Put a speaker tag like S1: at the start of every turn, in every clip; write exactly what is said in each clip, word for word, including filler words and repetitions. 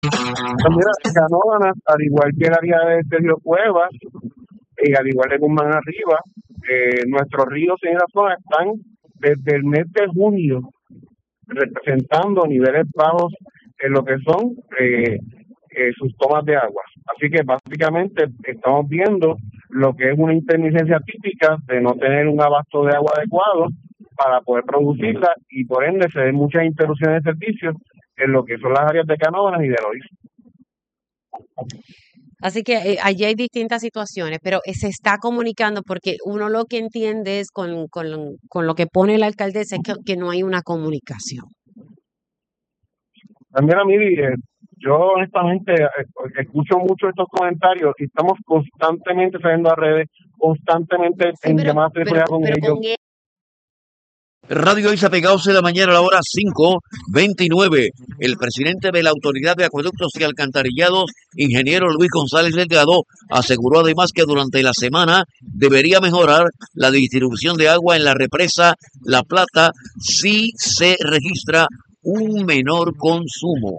S1: Pues mira, Canóvanas, al igual que el área de Sergio Cuevas, y al igual de Guzmán Arriba, eh, nuestros ríos en esa zona están desde el mes de junio representando niveles bajos en lo que son eh, eh, sus tomas de agua. Así que básicamente estamos viendo lo que es una intermitencia típica de no tener un abasto de agua adecuado para poder producirla y por ende se den muchas interrupciones de servicios en lo que son las áreas de Canóvanas y de Loíza.
S2: Así que eh, allí hay distintas situaciones, pero eh, se está comunicando porque uno lo que entiende es con, con, con lo que pone la alcaldesa es que, que no hay una comunicación.
S1: También a mí, eh, yo honestamente eh, escucho mucho estos comentarios y estamos constantemente saliendo a redes, constantemente
S2: Sí,
S1: en
S2: pero,
S1: llamadas
S2: pero,
S1: telefónicas con
S2: pero
S1: ellos.
S2: con él.
S3: Radio Isa Pegados de la mañana a la hora cinco veintinueve. El presidente de la Autoridad de Acueductos y Alcantarillados, ingeniero Luis González Delgado, aseguró además que durante la semana debería mejorar la distribución de agua en la represa La Plata si se registra un menor consumo.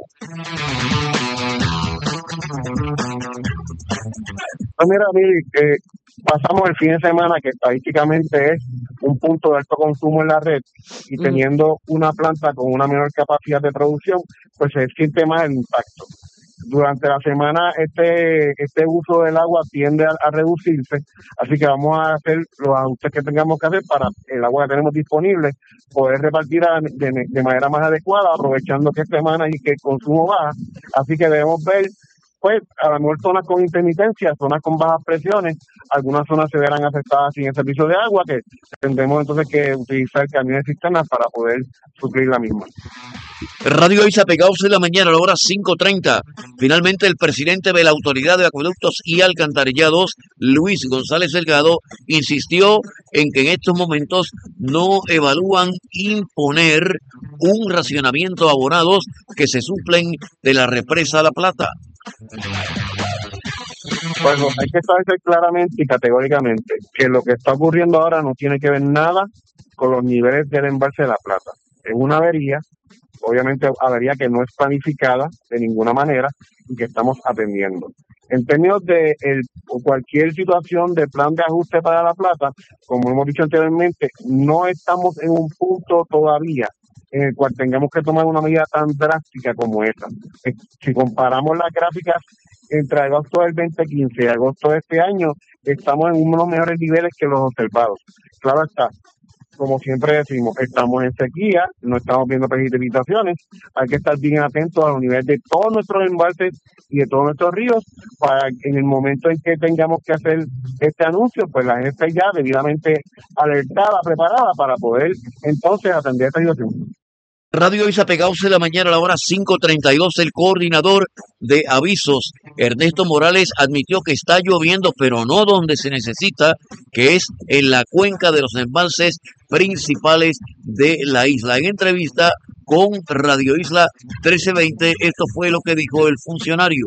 S1: Pues mira, mire, eh, pasamos el fin de semana que estadísticamente es un punto de alto consumo en la red y
S2: Ujú.
S1: teniendo una planta con una menor capacidad de producción, pues se siente más el impacto. Durante la semana este este uso del agua tiende a, a reducirse, así que vamos a hacer los ajustes que tengamos que hacer para el agua que tenemos disponible, poder repartir a- de, de manera más adecuada, aprovechando que es semana y que el consumo baja. Así que debemos ver, pues, a lo mejor zonas con intermitencia, zonas con bajas presiones, algunas zonas se verán afectadas sin el servicio de agua, que tendremos entonces que utilizar camiones cisternas para poder suplir la misma.
S3: Radio Isa Pegados de la mañana a la hora cinco treinta. Finalmente, el presidente de la Autoridad de Acueductos y Alcantarillados, Luis González Delgado, insistió en que en estos momentos no evalúan imponer un racionamiento a abonados que se suplen de la represa La Plata.
S1: Bueno, hay que establecer claramente y categóricamente que lo que está ocurriendo ahora no tiene que ver nada con los niveles del embalse de La Plata. Es una avería, obviamente avería que no es planificada de ninguna manera y que estamos atendiendo. En términos de el, cualquier situación de plan de ajuste para La Plata, como hemos dicho anteriormente, no estamos en un punto todavía en el cual tengamos que tomar una medida tan drástica como esa. Eh, Si comparamos las gráficas entre agosto del dos mil quince y agosto de este año, estamos en unos mejores niveles que los observados. Claro está, como siempre decimos, estamos en sequía, no estamos viendo precipitaciones, hay que estar bien atentos a los niveles de todos nuestros embalses y de todos nuestros ríos para que en el momento en que tengamos que hacer este anuncio, pues la gente esté ya debidamente alertada, preparada para poder entonces atender esta situación.
S3: Radio Isa Pegados de la mañana a la hora cinco treinta y dos. El coordinador de avisos, Ernesto Morales, admitió que está lloviendo, pero no donde se necesita, que es en la cuenca de los embalses principales de la isla. En entrevista con Radio Isla trece veinte, esto fue lo que dijo el funcionario.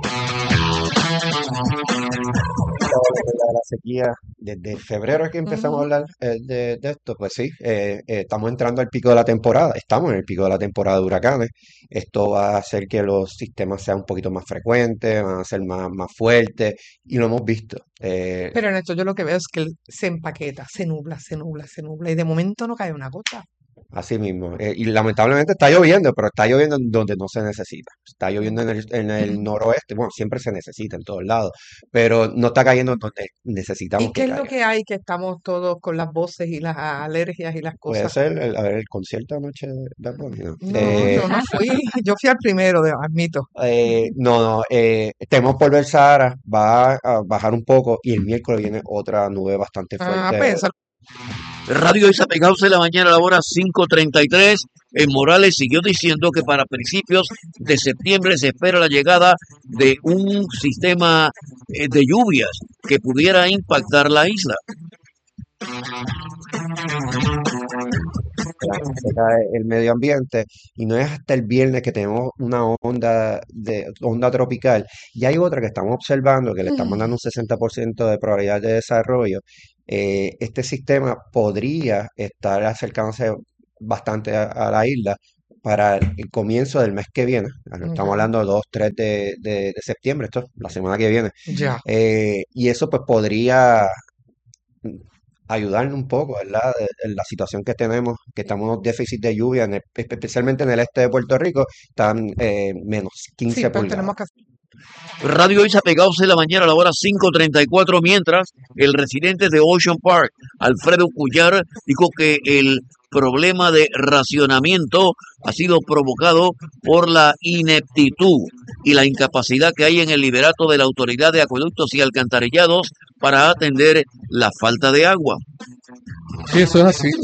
S4: La sequía, desde febrero es que empezamos a
S2: Ujú.
S4: hablar eh, de, de esto, pues sí, eh, eh, estamos entrando al pico de la temporada, estamos en el pico de la temporada de huracanes, esto va a hacer que los sistemas sean un poquito más frecuentes, van a ser más, más fuertes, y lo hemos visto. eh,
S5: Pero en esto yo lo que veo es que él se empaqueta, se nubla, se nubla, se nubla y de momento no cae una gota.
S4: Así mismo. Eh, y lamentablemente está lloviendo, pero está lloviendo en donde no se necesita. Está lloviendo en el, en el noroeste, bueno, siempre se necesita en todos lados, pero no está cayendo donde necesitamos
S5: ¿Y
S4: que
S5: qué es lo
S4: caiga.
S5: que hay que estamos todos con las voces y las alergias y las
S4: Puede
S5: cosas?
S4: ser, el, a ver, el concierto anoche de Bad Bunny, ¿no?
S5: No,
S4: Eh,
S5: yo no fui, yo fui al primero, de- admito.
S4: eh, no, no, eh, Tememos por ver Sahara, va a bajar un poco y el miércoles viene otra nube bastante
S5: Ah,
S4: fuerte.
S5: pues eso.
S3: Radio Isa Pegados de la mañana a la hora cinco treinta y tres. En Morales siguió diciendo que para principios de septiembre se espera la llegada de un sistema eh, de lluvias que pudiera impactar la isla.
S4: Que la- se cae el medio ambiente y no es hasta el viernes que tenemos una onda de onda tropical y hay otra que estamos observando que le estamos dando un sesenta por ciento de probabilidad de desarrollo. Eh, este sistema podría estar acercándose bastante a, a la isla para el comienzo del mes que viene. Estamos
S5: Ok.
S4: hablando de dos, tres de, de, de septiembre, esto es la semana que viene.
S5: Ya.
S4: Eh, y eso pues podría ayudarnos un poco, ¿verdad? De- En la situación que tenemos, que estamos en déficit de lluvia, en el- espe- especialmente en el este de Puerto Rico, están eh, menos
S5: Sí,
S4: quince
S5: pero
S4: pulgadas.
S5: tenemos que
S3: Radio Isa pegados en la mañana a la hora cinco treinta y cuatro, mientras el residente de Ocean Park, Alfredo Cuyar, dijo que el problema de racionamiento ha sido provocado por la ineptitud y la incapacidad que hay en el liderato de la Autoridad de Acueductos y Alcantarillados para atender la falta de agua.
S6: Sí, eso es así.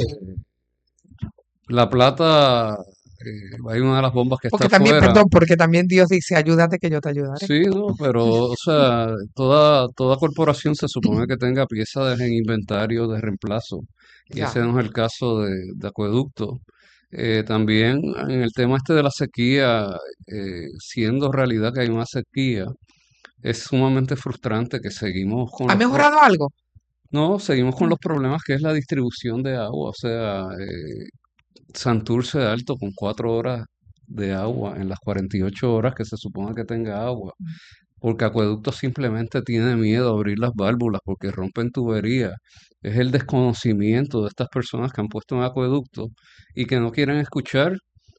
S6: La plata, eh, hay una de las bombas que está
S5: Porque también,
S6: afuera.
S5: perdón, porque también Dios dice, ayúdate que yo te ayudaré.
S6: Sí, no, pero, o sea, toda, toda corporación se supone que tenga piezas en inventario de reemplazo, y ese
S5: Ya.
S6: no es el caso de, de Acueducto. Eh, también en el tema este de la sequía, eh, siendo realidad que hay una sequía, es sumamente frustrante que seguimos con
S5: ¿Ha
S6: los pro-
S5: mejorado algo?
S6: no, seguimos con
S5: Mm.
S6: los problemas que es la distribución de agua, o sea, eh, Santurce de Alto con cuatro horas de agua en las cuarenta y ocho horas que se supone que tenga agua, porque Acueducto simplemente tiene miedo a abrir las válvulas porque rompen tuberías. Es el desconocimiento de estas personas que han puesto en Acueducto y que no quieren escuchar.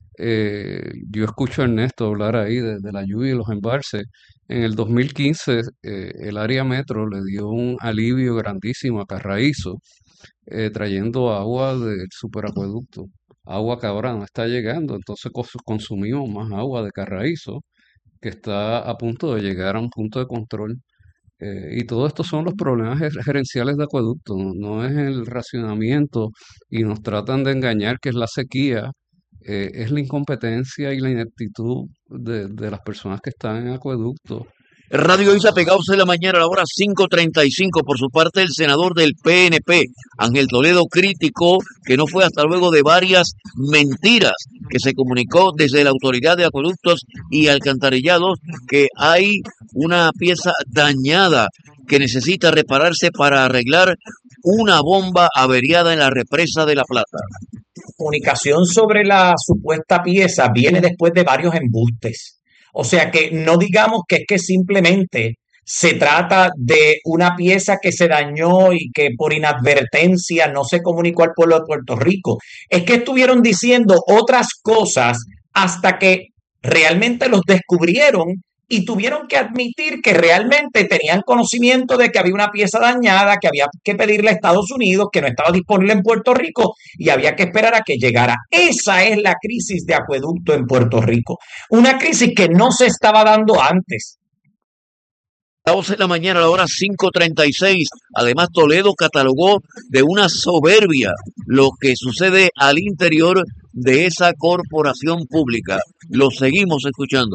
S6: Eh, yo escucho a Ernesto hablar ahí de, de la lluvia y los embalses. En el dos mil quince, eh, el área metro le dio un alivio grandísimo a Carraízo, eh, trayendo agua del superacueducto, agua que ahora no está llegando, entonces cos- consumimos más agua de Carraízo, que está a punto de llegar a un punto de control. Eh, y todo esto son los problemas ger- gerenciales de acueducto, no, no es el racionamiento, y nos tratan de engañar que es la sequía, eh, es la incompetencia y la ineptitud de, de las personas que están en acueducto.
S3: Radio Isa pegados en la mañana a la hora cinco treinta y cinco. Por su parte, el senador del P N P, Ángel Toledo, criticó que no fue hasta luego de varias mentiras que se comunicó desde la Autoridad de Acueductos y Alcantarillados que hay una pieza dañada que necesita repararse para arreglar una bomba averiada en la represa de La Plata.
S7: Comunicación sobre la supuesta pieza viene después de varios embustes. O sea que no digamos que es que simplemente se trata de una pieza que se dañó y que por inadvertencia no se comunicó al pueblo de Puerto Rico. Es que estuvieron diciendo otras cosas hasta que realmente los descubrieron y tuvieron que admitir que realmente tenían conocimiento de que había una pieza dañada, que había que pedirle a Estados Unidos, que no estaba disponible en Puerto Rico y había que esperar a que llegara. Esa es la crisis de acueducto en Puerto Rico. Una crisis que no se estaba dando antes.
S3: A las doce de la mañana a la hora cinco treinta y seis. Además, Toledo catalogó de una soberbia lo que sucede al interior de esa corporación pública. Lo seguimos escuchando.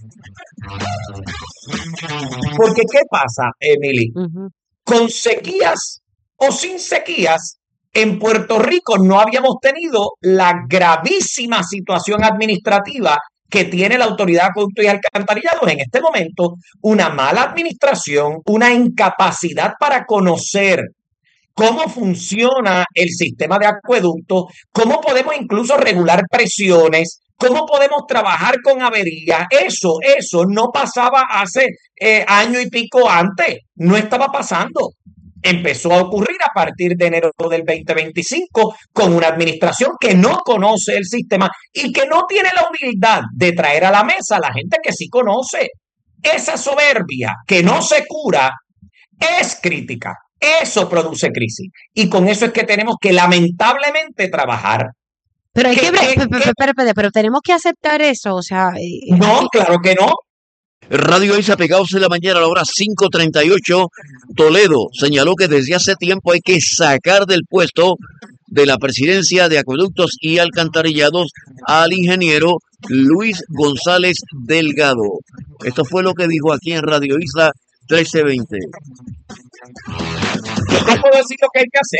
S7: Porque, ¿qué pasa, Emily?
S2: Ujú.
S7: Con sequías o sin sequías, en Puerto Rico no habíamos tenido la gravísima situación administrativa que tiene la Autoridad de Acueductos y Alcantarillados en este momento, una mala administración, una incapacidad para conocer cómo funciona el sistema de acueductos, cómo podemos incluso regular presiones, cómo podemos trabajar con averías. Eso, eso no pasaba hace eh, año y pico antes, no estaba pasando. Empezó a ocurrir a partir de enero del veinte veinticinco con una administración que no conoce el sistema y que no tiene la humildad de traer a la mesa a la gente que sí conoce. Esa soberbia que no se cura es crítica. Eso produce crisis. Y con eso es que tenemos que lamentablemente trabajar.
S2: Pero hay
S7: ¿Qué-
S2: que ver,
S7: qué-
S2: pe- pe-
S7: qué?
S2: pe- pe- pero tenemos que aceptar eso, o sea, eh,
S7: No,
S2: aquí-
S7: claro que no.
S3: Radio Isa pegados en la mañana a la hora cinco treinta y ocho. Toledo señaló que desde hace tiempo hay que sacar del puesto de la presidencia de Acueductos y Alcantarillados al ingeniero Luis González Delgado. Esto fue lo que dijo aquí en Radio Isa trece veinte.
S7: Yo no puedo decir lo que hay que hacer.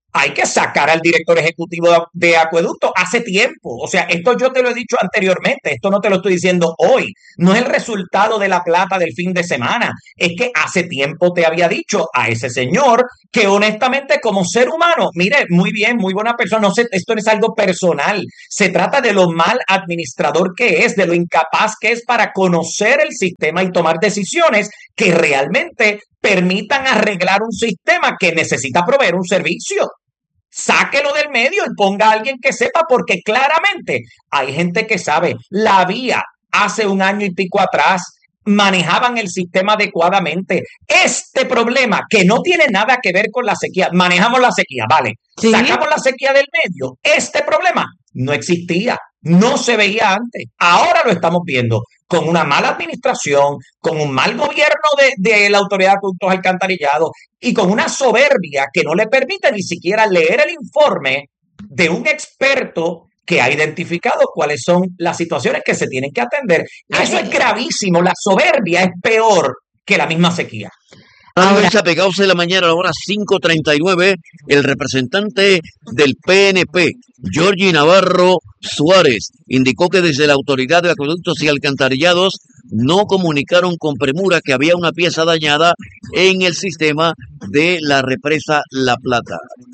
S7: hay que sacar al director ejecutivo de, de acueducto hace tiempo. O sea, esto yo te lo he dicho anteriormente, esto no te lo estoy diciendo hoy. No es el resultado de la plata del fin de semana. Es que hace tiempo te había dicho a ese señor que honestamente como ser humano, mire, muy bien, muy buena persona, no sé, esto no es algo personal. Se trata de lo mal administrador que es, de lo incapaz que es para conocer el sistema y tomar decisiones que realmente permitan arreglar un sistema que necesita proveer un servicio. Sáquelo del medio y ponga a alguien que sepa, porque claramente hay gente que sabe. La vía hace un año y pico atrás manejaban el sistema adecuadamente. Este problema, que no tiene nada que ver con la sequía, manejamos la sequía, vale,
S2: Sí.
S7: sacamos la sequía del medio. Este problema no existía, no se veía antes. Ahora lo estamos viendo con una mala administración, con un mal gobierno de, de la Autoridad de Acueductos Alcantarillados y con una soberbia que no le permite ni siquiera leer el informe de un experto que ha identificado cuáles son las situaciones que se tienen que atender. Eso es gravísimo. La soberbia es peor que la misma sequía.
S3: Radio Isla Pegados de la mañana a la hora cinco treinta y nueve, el representante del P N P, Georgie Navarro Suárez, indicó que desde la Autoridad de Acueductos y Alcantarillados no comunicaron con premura que había una pieza dañada en el sistema de la represa La Plata.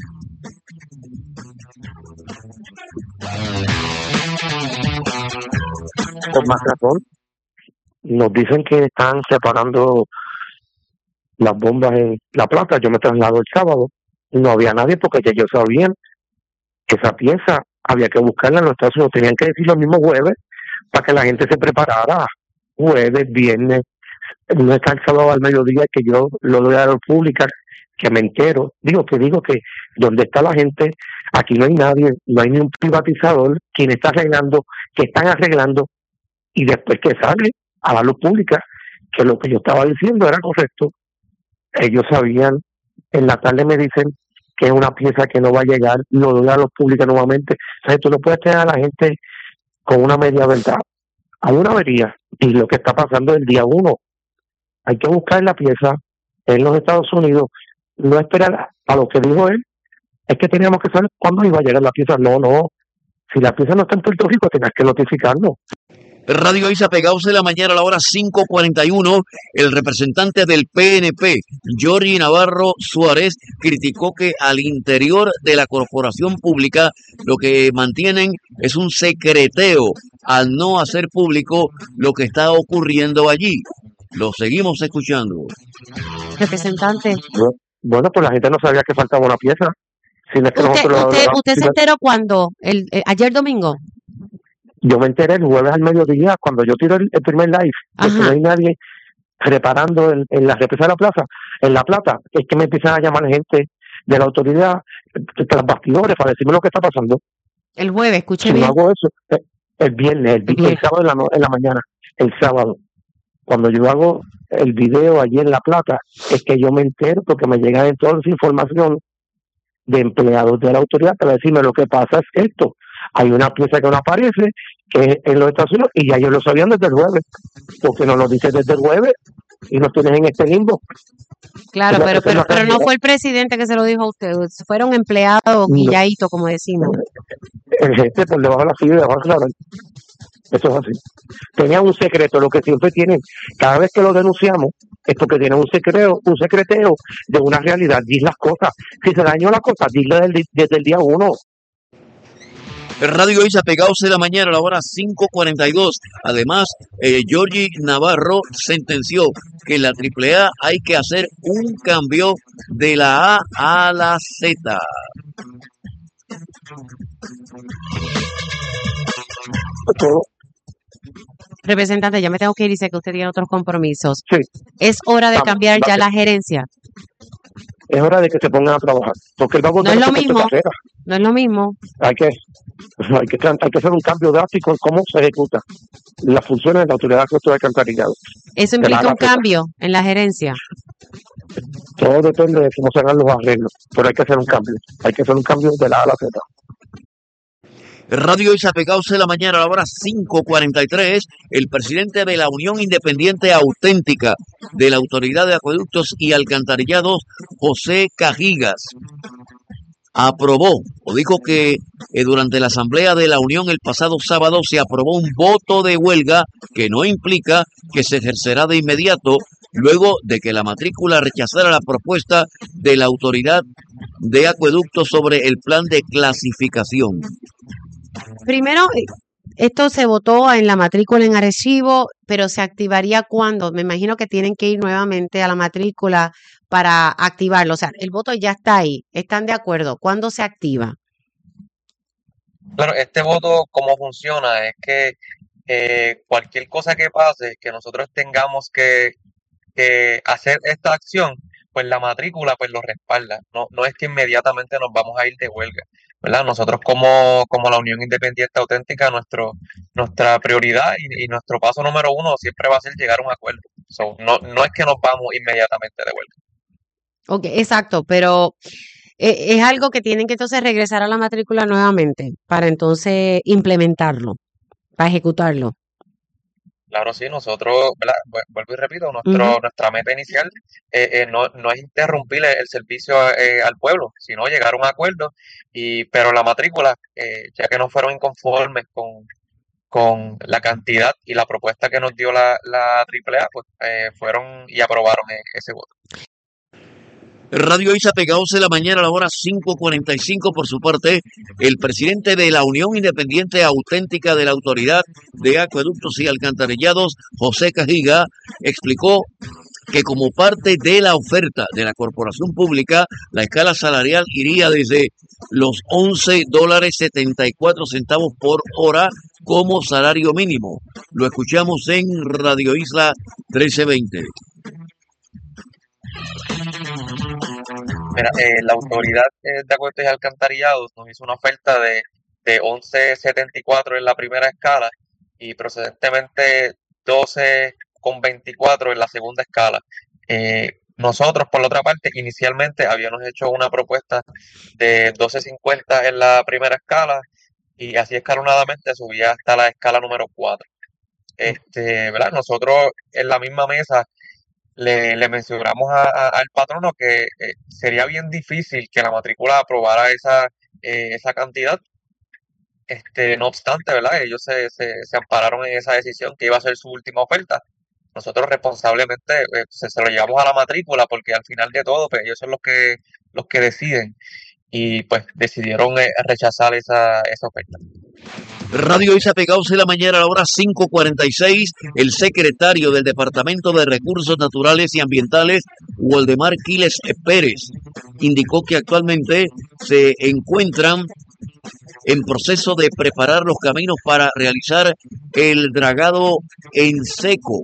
S1: Con más razón, nos dicen que están separando las bombas en La Plata. Yo me traslado el sábado, no había nadie porque ya ellos sabían que esa pieza había que buscarla en los Estados Unidos. Tenían que decir los mismos jueves para que la gente se preparara. Jueves, viernes, no está el sábado al mediodía que yo lo doy a la pública, que me entero. Digo que digo que donde está la gente, aquí no hay nadie, no hay ni un privatizador quien está arreglando, que están arreglando, y después que sale a la luz pública que lo que yo estaba diciendo era correcto. Ellos sabían, en la tarde me dicen que es una pieza que no va a llegar, lo doy a los públicos nuevamente. O sea, tú no puedes tener a la gente con una media verdad. Hay una avería y lo que está pasando el día uno, hay que buscar la pieza en los Estados Unidos, no esperar a lo que dijo él, es que teníamos que saber cuándo iba a llegar la pieza. No, no, si la pieza no está en Puerto Rico, tenías que notificarlo.
S3: Radio Isa Pegados de la mañana a la hora cinco cuarenta y uno, el representante del P N P, Georgie Navarro Suárez, criticó que al interior de la corporación pública lo que mantienen es un secreteo al no hacer público lo que está ocurriendo allí. Lo seguimos escuchando.
S2: Representante.
S1: Bueno, pues la gente no sabía que faltaba una pieza. Si no es que
S2: ¿Usted,
S1: nosotros-
S2: usted, usted se enteró cuándo? El, eh, ¿Ayer domingo?
S1: Yo me enteré el jueves al mediodía, cuando yo tiro el, el primer live, de que
S2: Ajá.
S1: no hay nadie reparando en, en la represa de la plaza, en La Plata. Es que me empiezan a llamar gente de la autoridad, de tras bastidores, para decirme lo que está pasando.
S2: El jueves, escuché
S1: Si no
S2: bien.
S1: hago eso, eh, el viernes, el, vi- el
S2: Bien.
S1: sábado en la, no- en la mañana, el sábado, cuando yo hago el video allí en La Plata, es que yo me entero porque me llega de toda esa información de empleados de la autoridad para decirme lo que pasa es esto. Hay una pieza que no aparece, que es en los Estados Unidos, y ya ellos lo sabían desde el jueves, porque nos lo dicen desde el jueves y nos tienes en este limbo.
S2: Claro,
S1: Esa-
S2: pero,
S1: esa es
S2: pero,
S1: la
S2: pero no
S1: realidad.
S2: fue el presidente que se lo dijo a usted. Fueron empleados
S1: No.
S2: guilladitos, como decimos.
S1: El gente por debajo de la silla y debajo de la red. Eso es así. Tenían un secreto, lo que siempre tienen, cada vez que lo denunciamos, es porque tienen un secreto, un secreteo de una realidad. Di las cosas. Si se dañó la cosa, dile desde, el- desde el día uno.
S3: Radio Isa Pegados de la mañana a la hora cinco cuarenta y dos. Además, eh, Georgie Navarro sentenció que en la triple A hay que hacer un cambio de la A a la Z.
S1: Todo.
S2: Representante, ya me tengo que ir y sé que usted tiene otros compromisos.
S1: Sí.
S2: Es hora de
S1: Vamos,
S2: cambiar ya
S1: vamos.
S2: la gerencia.
S1: Es hora de que se pongan a trabajar. Porque el vagón
S2: No
S1: de
S2: es
S1: la
S2: lo
S1: puerta
S2: mismo.
S1: trasera.
S2: No es lo mismo.
S1: Hay que, hay que, hay que hacer un cambio drástico en cómo se ejecuta las funciones de la autoridad de Cultura de Alcantarillado.
S2: Eso
S1: Que la
S2: implica
S1: haga
S2: un
S1: Z.
S2: cambio en la gerencia.
S1: Todo depende de cómo se hagan los arreglos, pero hay que hacer un cambio. Hay que hacer un cambio de la A a la Z.
S3: Radio Isa Pegados de la mañana a la hora cinco cuarenta y tres, el presidente de la Unión Independiente Auténtica de la Autoridad de Acueductos y Alcantarillados, José Cajigas, aprobó o dijo que eh, durante la Asamblea de la Unión el pasado sábado se aprobó un voto de huelga que no implica que se ejercerá de inmediato luego de que la matrícula rechazara la propuesta de la autoridad de acueducto sobre el plan de clasificación.
S2: Primero, eh, esto se votó en la matrícula en Arecibo, pero se activaría cuando, me imagino que tienen que ir nuevamente a la matrícula para activarlo. O sea, el voto ya está ahí, están de acuerdo. ¿Cuándo se activa?
S8: Claro, este voto, cómo funciona, es que eh, cualquier cosa que pase, que nosotros tengamos que, que hacer esta acción, pues la matrícula pues lo respalda. No, no es que inmediatamente nos vamos a ir de huelga, ¿verdad? Nosotros como, como la Unión Independiente Auténtica, nuestro, nuestra prioridad y, y nuestro paso número uno siempre va a ser llegar a un acuerdo. So, no, no es que nos vamos inmediatamente de huelga.
S2: Ok, exacto, pero eh, es algo que tienen que entonces regresar a la matrícula nuevamente para entonces implementarlo, para ejecutarlo.
S8: Claro, sí, nosotros, ¿verdad? Vu- Vuelvo y repito, nuestro,
S2: Ujú.
S8: nuestra meta inicial eh, eh, no, no es interrumpir el, el servicio eh, al pueblo, sino llegar a un acuerdo, y, pero la matrícula, eh, ya que no fueron inconformes con, con la cantidad y la propuesta que nos dio la, la Triple A, pues eh, fueron y aprobaron eh, ese voto.
S3: Radio Isa Pegados de la mañana a la hora cinco cuarenta y cinco. Por su parte, el presidente de la Unión Independiente Auténtica de la Autoridad de Acueductos y Alcantarillados, José Cajiga, explicó que como parte de la oferta de la corporación pública, la escala salarial iría desde los once dólares setenta y cuatro centavos por hora como salario mínimo. Lo escuchamos en Radio Isla trece veinte.
S8: Mira, eh, la autoridad eh, de acueductos y alcantarillados nos hizo una oferta de, de once setenta y cuatro en la primera escala y precedentemente doce con veinticuatro en la segunda escala. Eh, nosotros, por la otra parte, inicialmente habíamos hecho una propuesta de doce cincuenta en la primera escala y así escalonadamente subía hasta la escala número cuatro. Este, ¿verdad? Nosotros en la misma mesa le, le mencionamos a- a- al patrono que eh, sería bien difícil que la matrícula aprobara esa, eh, esa cantidad. Este, no obstante, ¿verdad? Ellos se, se, se ampararon en esa decisión que iba a ser su última oferta. Nosotros responsablemente eh, se, se lo llevamos a la matrícula porque al final de todo, pues ellos son los que, los que deciden, y pues decidieron eh, rechazar esa, esa oferta.
S3: Radio Isa Pegados de la mañana a la hora cinco cuarenta y seis. El secretario del Departamento de Recursos Naturales y Ambientales, Waldemar Quiles Pérez, indicó que actualmente se encuentran en proceso de preparar los caminos para realizar el dragado en seco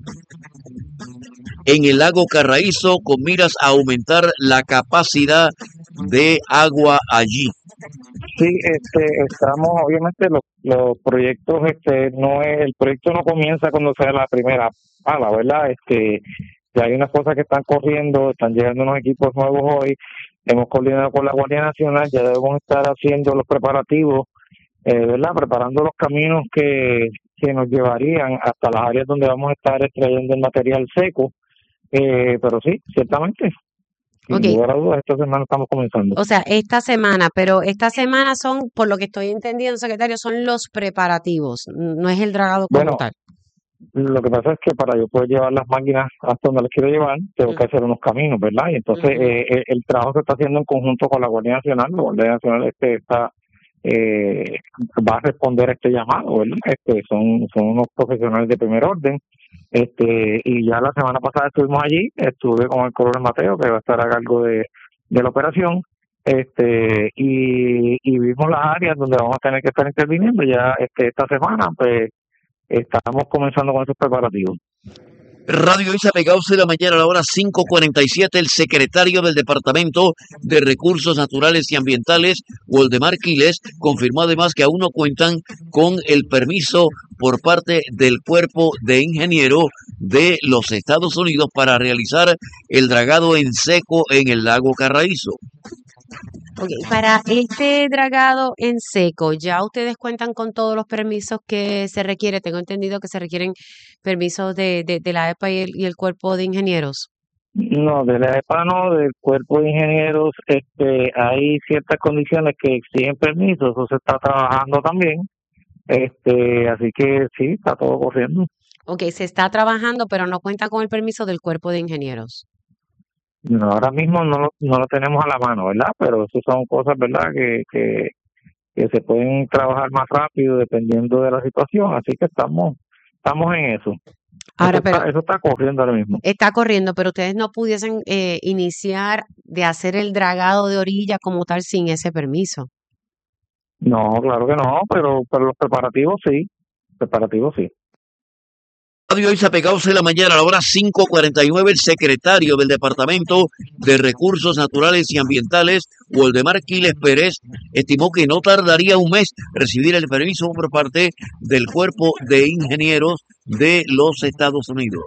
S3: en el lago Carraízo con miras a aumentar la capacidad de agua allí.
S1: Sí, este, estamos, obviamente, los, los proyectos, este, no es, el proyecto no comienza cuando sea la primera pala, ¿verdad? Este, ya hay unas cosas que están corriendo, están llegando unos equipos nuevos hoy, hemos coordinado con la Guardia Nacional, ya debemos estar haciendo los preparativos, eh, ¿verdad? Preparando los caminos que, que nos llevarían hasta las áreas donde vamos a estar extrayendo el material seco, eh, pero sí, ciertamente, sin
S2: Ok,
S1: lugar a dudas, esta semana estamos comenzando.
S2: o sea, esta semana, pero esta semana son, por lo que estoy entendiendo, secretario, son los preparativos, no es el dragado como
S1: Bueno,
S2: tal.
S1: lo que pasa es que para yo poder llevar las máquinas hasta donde las quiero llevar, tengo que
S2: Mm,
S1: hacer unos caminos, ¿verdad? Y entonces
S2: ujú.
S1: eh, eh, el trabajo se está haciendo en conjunto con la Guardia Nacional. La Guardia Nacional este está eh, va a responder a este llamado, ¿verdad? Este son son unos profesionales de primer orden. Este y ya la semana pasada estuvimos allí, estuve con el coronel Mateo, que va a estar a cargo de, de la operación. Este y, y vimos las áreas donde vamos a tener que estar interviniendo ya este esta semana, pues estamos comenzando con esos preparativos.
S3: Radio Isa Pegados de la mañana a la hora cinco cuarenta y siete. El secretario del Departamento de Recursos Naturales y Ambientales, Waldemar Quiles, confirmó además que aún no cuentan con el permiso por parte del Cuerpo de Ingenieros de los Estados Unidos para realizar el dragado en seco en el lago Carraízo.
S2: Ok, para este dragado en seco, ¿ya ustedes cuentan con todos los permisos que se requiere? Tengo entendido que se requieren permisos de, de, de la E P A y el, y el Cuerpo de Ingenieros.
S9: No, de la EPA no, del cuerpo de ingenieros, este, hay ciertas condiciones que exigen permiso, eso se está trabajando también, este, así que sí, está todo corriendo.
S2: Ok, se está trabajando, pero no cuenta con el permiso del cuerpo de ingenieros.
S9: No, ahora mismo no lo, no lo tenemos a la mano, ¿verdad? Pero eso son cosas, ¿verdad? Que, que, que se pueden trabajar más rápido dependiendo de la situación, así que estamos, estamos en eso.
S2: Ahora,
S9: Eso
S2: pero
S9: está, eso está corriendo ahora mismo.
S2: está corriendo, pero ustedes no pudiesen eh, iniciar de hacer el dragado de orilla como tal sin ese permiso.
S9: No, claro que no, pero, pero los preparativos sí, preparativos sí.
S3: Radio Isa Pegados en la mañana, a la hora cinco cuarenta y nueve, el secretario del Departamento de Recursos Naturales y Ambientales, Waldemar Quiles Pérez, estimó que no tardaría un mes recibir el permiso por parte del Cuerpo de Ingenieros de los Estados Unidos.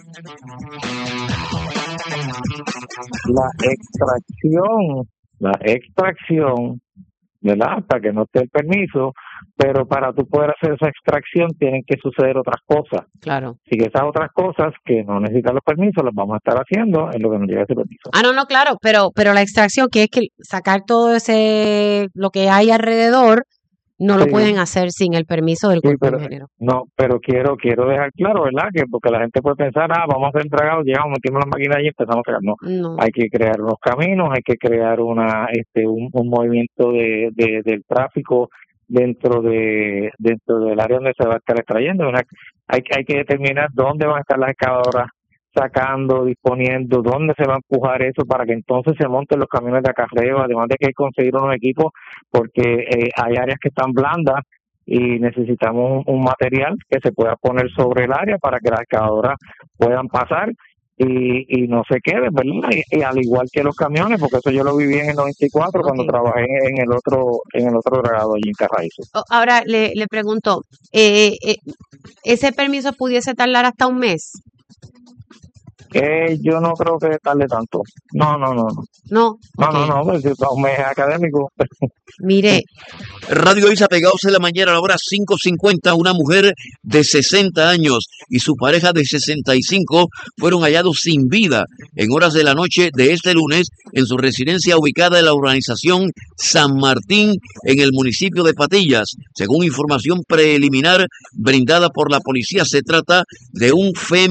S9: La extracción, la extracción, ¿verdad? Hasta que no esté el permiso, pero para tú poder hacer esa extracción tienen que suceder otras cosas.
S2: Claro.
S9: Así que esas otras cosas que no necesitan los permisos las vamos a estar haciendo en lo que nos llega ese permiso.
S2: Ah, no, no, claro, pero, pero la extracción, que es que sacar todo ese, lo que hay alrededor, no lo
S9: Sí.
S2: pueden hacer sin el permiso del
S9: Sí,
S2: cuerpo de
S9: pero
S2: ingeniero.
S9: no, pero quiero quiero dejar claro, ¿verdad? Que porque la gente puede pensar, ah, vamos a hacer dragado, llegamos, metimos las máquinas y empezamos a sacar. No,
S2: No.
S9: hay que crear unos caminos, hay que crear una este un, un movimiento de, de del tráfico dentro de dentro del área donde se va a estar extrayendo. Una, hay hay que determinar dónde van a estar las excavadoras sacando, disponiendo, dónde se va a empujar eso para que entonces se monten los camiones de acarreo, además de que hay que conseguir unos equipos porque eh, hay áreas que están blandas y necesitamos un, un material que se pueda poner sobre el área para que las excavadoras puedan pasar y, y no se queden, ¿verdad? Y, y al igual que los camiones, porque eso yo lo viví en el noventa y cuatro
S2: Ok.
S9: cuando trabajé en el otro en el otro dragado allí en Carraízo.
S2: O- Ahora le, le pregunto, eh, eh, ¿ese permiso pudiese tardar hasta un mes?
S9: Eh, yo no creo que tarde tanto. No, no, no, no.
S2: No,
S9: No,
S2: ok.
S9: no, no, pues, si es un mes académico.
S2: Mire,
S3: Radio Isa Pegados en la mañana, a la hora cinco cincuenta, una mujer de sesenta años y su pareja de sesenta y cinco fueron hallados sin vida en horas de la noche de este lunes en su residencia ubicada en la urbanización San Martín, en el municipio de Patillas. Según información preliminar brindada por la policía, se trata de un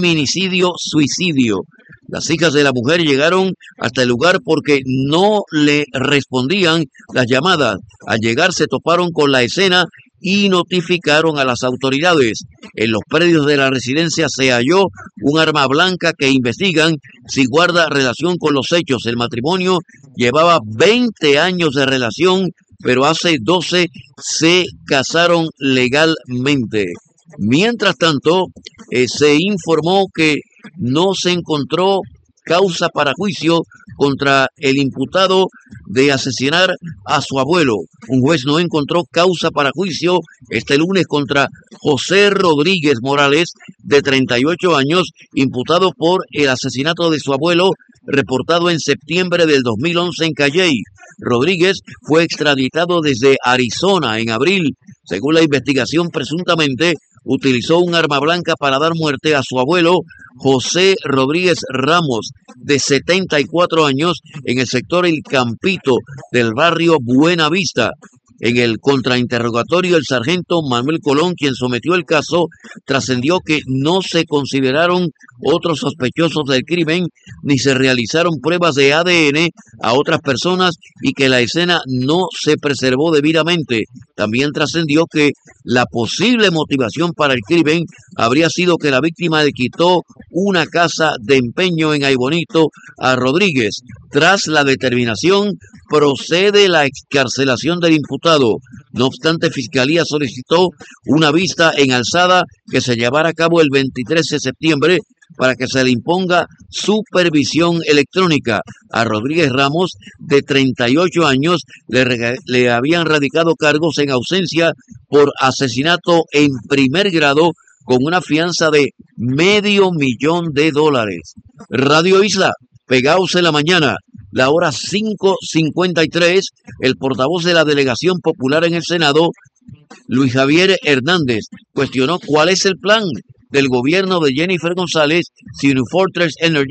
S3: feminicidio-suicidio. Las hijas de la mujer llegaron hasta el lugar porque no le respondían las llamadas. Al llegar se toparon con la escena y notificaron a las autoridades. En los predios de la residencia se halló un arma blanca que investigan si guarda relación con los hechos. El matrimonio llevaba veinte años de relación, pero hace doce se casaron legalmente. Mientras tanto, eh, se informó que no se encontró causa para juicio contra el imputado de asesinar a su abuelo. Un juez no encontró causa para juicio este lunes contra José Rodríguez Morales, de treinta y ocho años, imputado por el asesinato de su abuelo, reportado en septiembre del dos mil once en Calley. Rodríguez fue extraditado desde Arizona en abril. Según la investigación, presuntamente utilizó un arma blanca para dar muerte a su abuelo, José Rodríguez Ramos, de setenta y cuatro años, en el sector El Campito del barrio Buena Vista. En el contrainterrogatorio, el sargento Manuel Colón, quien sometió el caso, trascendió que no se consideraron otros sospechosos del crimen ni se realizaron pruebas de A D N a otras personas y que la escena no se preservó debidamente. También trascendió que la posible motivación para el crimen habría sido que la víctima le quitó una casa de empeño en Aybonito a Rodríguez. Tras la determinación, procede la excarcelación del imputado. No obstante, Fiscalía solicitó una vista en alzada que se llevará a cabo el veintitrés de septiembre para que se le imponga supervisión electrónica. A Rodríguez Ramos, de treinta y ocho años, le, rega- le habían radicado cargos en ausencia por asesinato en primer grado con una fianza de medio millón de dólares. Radio Isla, Pegaos en la mañana, la hora cinco cincuenta y tres, el portavoz de la Delegación Popular en el Senado, Luis Javier Hernández, cuestionó cuál es el plan del gobierno de Jennifer González si Unifortress Energy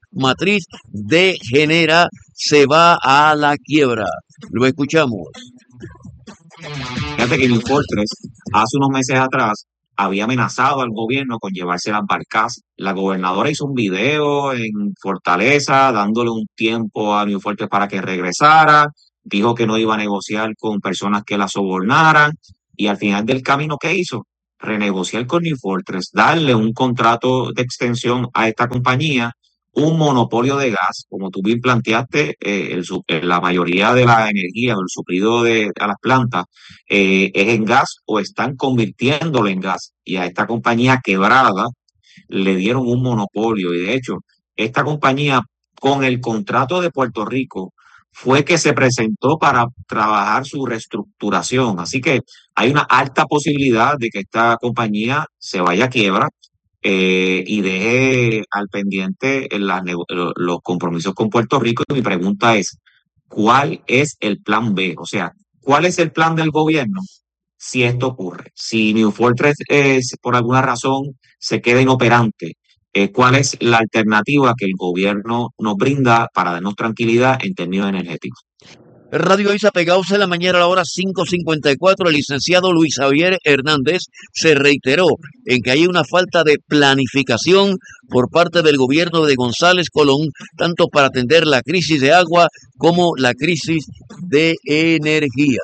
S3: matriz degenera, se va a la quiebra. Lo escuchamos.
S10: Fíjate que New Fortress hace unos meses atrás había amenazado al gobierno con llevarse las barcazas. La gobernadora hizo un video en Fortaleza dándole un tiempo a New Fortress para que regresara. Dijo que no iba a negociar con personas que la sobornaran. Y al final del camino, ¿qué hizo? Renegociar con New Fortress, darle un contrato de extensión a esta compañía, un monopolio de gas, como tú bien planteaste, eh, el su- eh, la mayoría de la energía o el suplido de, a las plantas eh, es en gas o están convirtiéndolo en gas. Y a esta compañía quebrada le dieron un monopolio. Y de hecho, esta compañía con el contrato de Puerto Rico fue que se presentó para trabajar su reestructuración. Así que hay una alta posibilidad de que esta compañía se vaya a quiebra eh, y deje al pendiente en las nego- lo- los compromisos con Puerto Rico. Y mi pregunta es, ¿cuál es el plan B? O sea, ¿cuál es el plan del gobierno si esto ocurre? Si New Fortress eh, si por alguna razón se queda inoperante, eh, ¿cuál es la alternativa que el gobierno nos brinda para darnos tranquilidad en términos energéticos?
S3: Radio Isa Pegados en la mañana a la hora cinco cincuenta y cuatro. El licenciado Luis Javier Hernández se reiteró en que hay una falta de planificación por parte del gobierno de González Colón, tanto para atender la crisis de agua como la crisis de energía.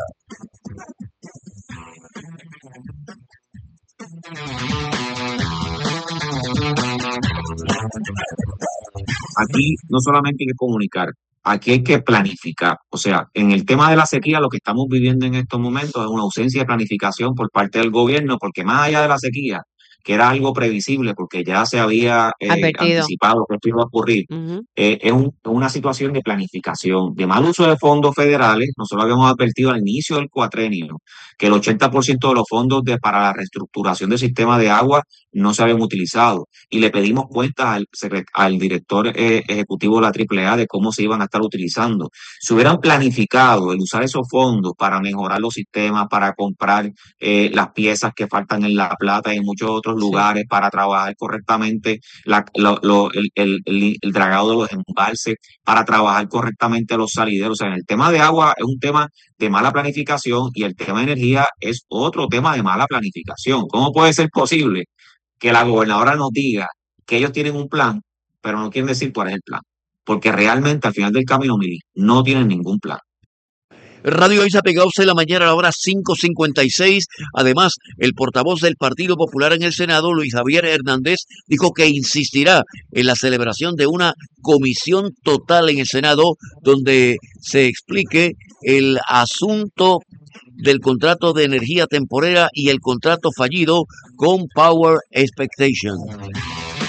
S10: Aquí no solamente hay que comunicar, aquí hay que planificar. O sea, en el tema de la sequía, lo que estamos viviendo en estos momentos es una ausencia de planificación por parte del gobierno, porque más allá de la sequía, que era algo previsible, porque ya se había eh,
S2: Advertido.
S10: anticipado que esto iba a ocurrir,
S2: Ujú.
S10: eh, es un- una situación de planificación, de mal uso de fondos federales. Nosotros habíamos advertido al inicio del cuatrenio que el ochenta por ciento de los fondos de, para la reestructuración del sistema de agua no se habían utilizado y le pedimos cuentas al, secre- al director eh, ejecutivo de la Triple A de cómo se iban a estar utilizando. Si hubieran planificado el usar esos fondos para mejorar los sistemas, para comprar eh, las piezas que faltan en La Plata y en muchos otros
S2: Sí.
S10: lugares, para trabajar correctamente la- lo- lo- el, el- el- el dragado de los embalses, para trabajar correctamente los salideros. O sea, en el tema de agua es un tema de mala planificación y el tema de energía es otro tema de mala planificación. ¿Cómo puede ser posible que la gobernadora nos diga que ellos tienen un plan, pero no quieren decir cuál es el plan? Porque realmente al final del camino, Mili, no tienen ningún plan.
S3: Radio Isa Pegados en la mañana a la hora cinco cincuenta y seis. Además, el portavoz del Partido Popular en el Senado, Luis Javier Hernández, dijo que insistirá en la celebración de una comisión total en el Senado donde se explique el asunto del contrato de energía temporera y el contrato fallido con Power Expectation.